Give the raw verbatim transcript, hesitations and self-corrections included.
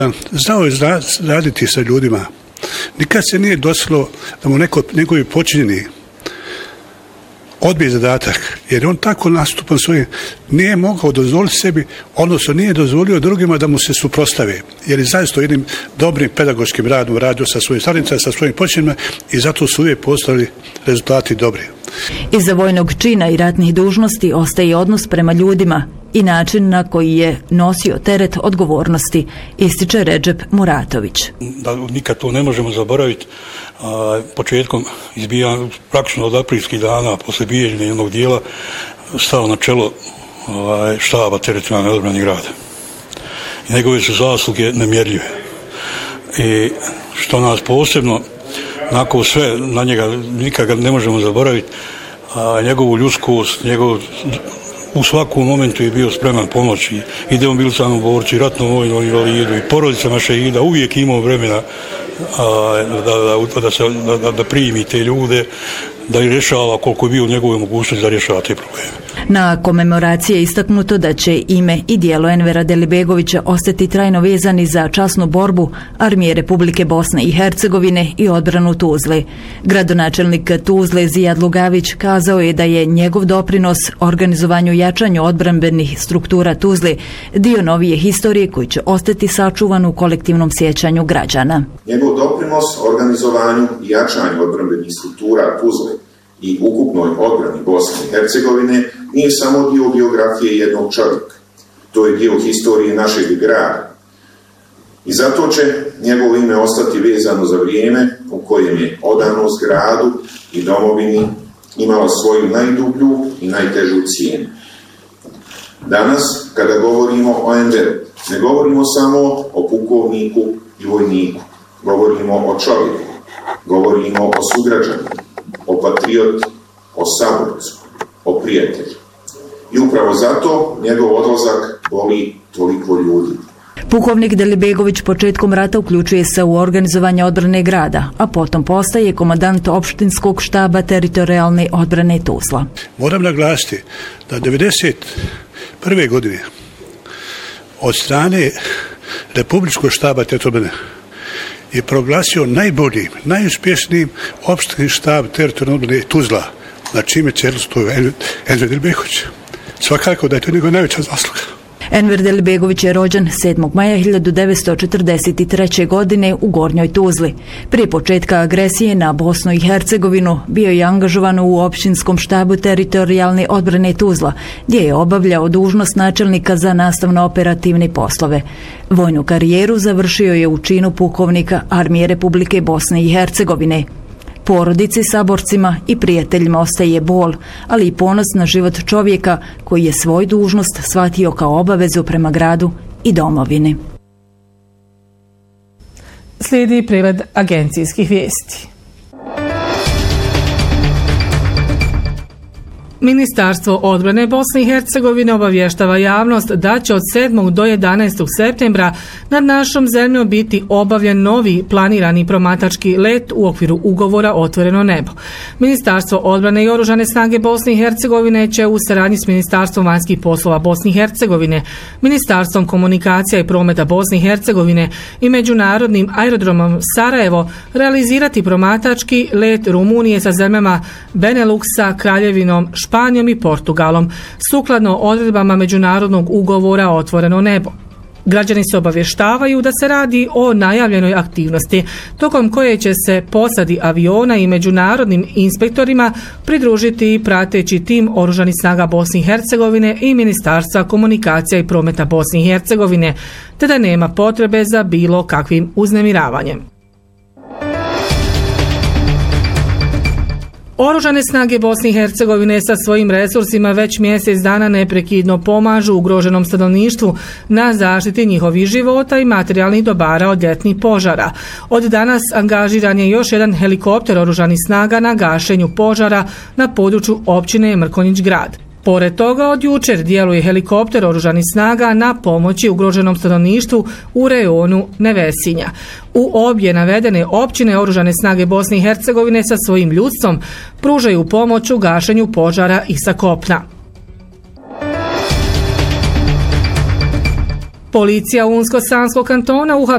Znao je raditi sa ljudima. Nikad se nije dosilo da mu neko, njegovi počinjeni odbije zadatak, jer on tako nastupan svojim, nije mogao dozvoliti sebi, odnosno nije dozvolio drugima da mu se suprostave, jer je zaista jednim dobrim pedagoškim radom radio sa svojim staricama, sa svojim počinjenima i zato su uvijek postali rezultati dobri. Iza vojnog čina i ratnih dužnosti ostaje odnos prema ljudima i način na koji je nosio teret odgovornosti, ističe Redžep Muratović. Da nikad to ne možemo zaboraviti, a, početkom izbijanja, praktično od aprilskih dana, posle bijenja jednog dijela, stao na čelo a, štaba teritorijalne odbrane grada. I njegove su zasluge nemjerljive. I što nas posebno, nakon sve, na njega nikad ga ne možemo zaboraviti, a, njegovu ljudskost, njegov u svakom momentu je bio spreman pomoći i demobiliziranom borcu, i ratnom vojnom invalidu, i porodicama šehida, uvijek imao vremena a, da, da, da, se, da, da primi te ljude, da ih rješava koliko je bio u njegovoj mogućnosti da rješava te probleme. Na komemoraciji je istaknuto da će ime i djelo Envera Delibegovića ostati trajno vezani za časnu borbu Armije Republike Bosne i Hercegovine i odbranu Tuzle. Gradonačelnik Tuzle Zijad Lugavić kazao je da je njegov doprinos organizovanju i jačanju odbrambenih struktura Tuzle dio novije historije koji će ostati sačuvan u kolektivnom sjećanju građana. Njegov doprinos organizovanju i jačanju odbrambenih struktura Tuzle i ukupnoj odbrani Bosne i Hercegovine nije samo dio biografije jednog čovjeka. To je dio historije našeg grada. I zato će njegovo ime ostati vezano za vrijeme u kojem je odanost gradu i domovini imala svoju najdublju i najtežu cijenu. Danas, kada govorimo o Enveru, ne govorimo samo o pukovniku i vojniku. Govorimo o čovjeku, govorimo o sugrađaninu, o patrioti, o saborcu, o prijatelju. I upravo zato njegov odlazak boli toliko ljudi. Pukovnik Delibegović početkom rata uključuje se u organizovanje odbrane grada, a potom postaje komandant opštinskog štaba teritorijalne odbrane Tuzla. Moram naglasiti da devedeset prve godine od strane Republičkog štaba teritorijalne je proglasio najboljim, najuspješnijim opštinski štab teritorijalne odbrane Tuzla, na čime čelu stoji Enver Delibegović. Svakako da je to njegova najveća zasluga. Enver Delibegović je rođen sedmog maja hiljadu devetsto četrdeset treće. godine u Gornjoj Tuzli. Prije početka agresije na Bosnu i Hercegovinu bio je angažovan u općinskom štabu teritorijalne odbrane Tuzla, gdje je obavljao dužnost načelnika za nastavno-operativne poslove. Vojnu karijeru završio je u činu pukovnika Armije Republike Bosne i Hercegovine. Porodici, saborcima i prijateljima ostaje bol, ali i ponos na život čovjeka koji je svoj dužnost shvatio kao obavezu prema gradu i domovini. Slijedi pregled agencijskih vijesti. Ministarstvo odbrane Bosne i Hercegovine obavještava javnost da će od sedmog do jedanaestog septembra nad našom zemljom biti obavljen novi planirani promatrački let u okviru ugovora Otvoreno nebo. Ministarstvo odbrane i Oružane snage Bosne i Hercegovine će u saradnji s Ministarstvom vanjskih poslova Bosne i Hercegovine, Ministarstvom komunikacija i prometa Bosne i Hercegovine i Međunarodnim aerodromom Sarajevo realizirati promatrački let Rumunije sa zemljama Beneluksa, Kraljevinom Španijom i Portugalom, sukladno odredbama međunarodnog ugovora Otvoreno nebo. Građani se obavještavaju da se radi o najavljenoj aktivnosti, tokom koje će se posadi aviona i međunarodnim inspektorima pridružiti i prateći tim Oružanih snaga Bosne i Hercegovine i Ministarstva komunikacija i prometa Bosne i Hercegovine, te da nema potrebe za bilo kakvim uznemiravanjem. Oružane snage Bosne i Hercegovine sa svojim resursima već mjesec dana neprekidno pomažu ugroženom stanovništvu na zaštiti njihovih života i materijalnih dobara od ljetnih požara. Od danas angažiran je još jedan helikopter oružanih snaga na gašenju požara na području općine Mrkonjić grad. Pored toga, od jučer djeluje helikopter oružanih snaga na pomoći ugroženom stanovništvu u rejonu Nevesinja. U obje navedene općine Oružane snage Bosne i Hercegovine sa svojim ljudstvom pružaju pomoć u gašenju požara i sa kopna. Policija Unsko-Sanskog kantona uhapsila